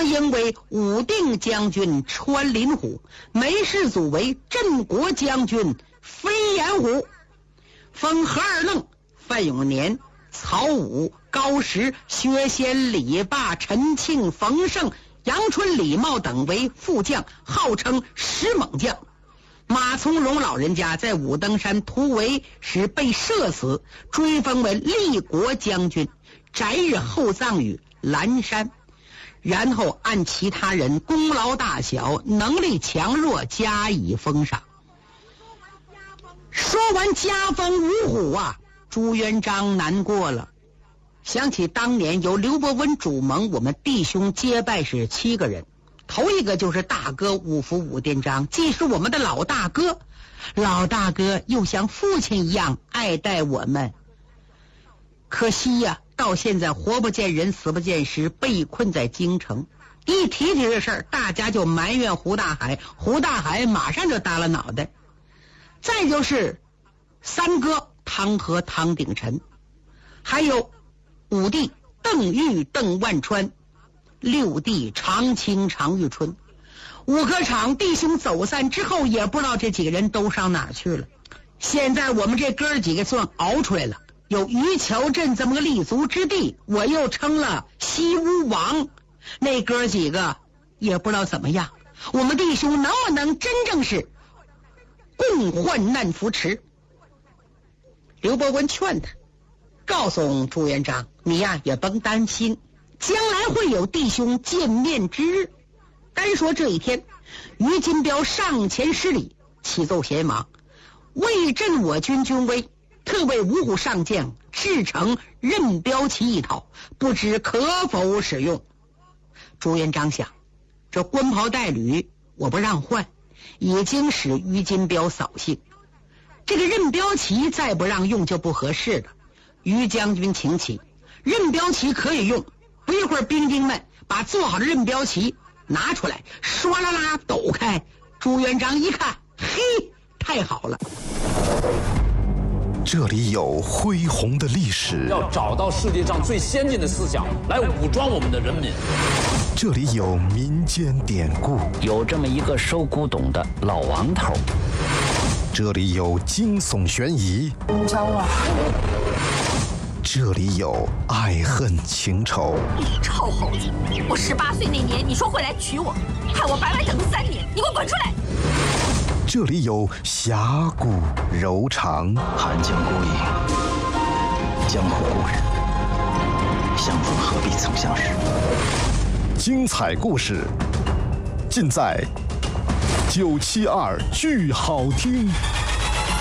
因为武定将军穿林虎，梅世祖为镇国将军飞檐虎，封何二愣、范永年、曹武、高石、薛仙、李霸、陈庆、冯胜、杨春、李茂等为副将，号称石猛将。马从容老人家在武登山突围时被射死，追封为立国将军，择日厚葬于蓝山，然后按其他人功劳大小、能力强弱加以封赏。说完加封五虎啊，朱元璋难过了，想起当年由刘伯温主盟，我们弟兄结拜是7个人，头一个就是大哥五福武殿章，既是我们的老大哥，老大哥又像父亲一样爱戴我们。可惜呀，到现在活不见人死不见尸，被困在京城。一提起这事儿，大家就埋怨胡大海，胡大海马上就耷了脑袋。再就是三哥汤和、汤鼎臣，还有五弟邓玉、邓万川，六弟常青、常遇春。五个场弟兄走散之后，也不知道这几个人都上哪儿去了。现在我们这哥几个算熬出来了，有余桥镇这么个立足之地，我又称了西屋王。那哥几个也不知道怎么样，我们弟兄能不能真正是共患难扶持？刘伯温劝他，告诉朱元璋，你呀也甭担心，将来会有弟兄见面之日。单说这一天，于金彪上前施礼，启奏贤王，为振我军军威，特为五虎上将制成任标旗一套，不知可否使用。朱元璋想，这官袍带履我不让换，已经使于金彪扫兴，这个任标旗再不让用就不合适了。于将军请起，任标旗可以用。不一会儿，兵丁们把做好的任标旗拿出来，唰啦啦抖开。朱元璋一看，嘿，太好了， 这里有恢宏的历史， 要找到世界上最先进的思想来武装我们的人民。 这里有民间典故， 有这么一个收古董的老王头。 这里有惊悚悬疑， 教我。 这里有爱恨情仇。 你臭猴子！我18岁那年你说会来娶我，害我白白等了3年，你给我滚出来！ 这里有侠骨柔肠。 寒江孤影，江湖故人，相逢何必曾相识。 精彩故事尽在972剧好听。